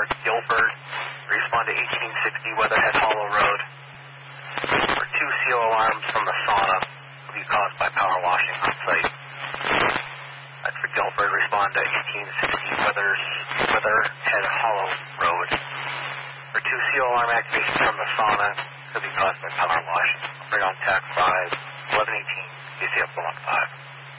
Guilford, respond to 1860 Weatherhead Hollow Road. For 2 CO alarms from the sauna will be caused by power washing on site. That's for Guilford, respond to 1860 Weatherhead Hollow Road. For 2 CO alarm activations from the sauna will be caused by power washing. Right on TAC 5, 1118, KCF 115.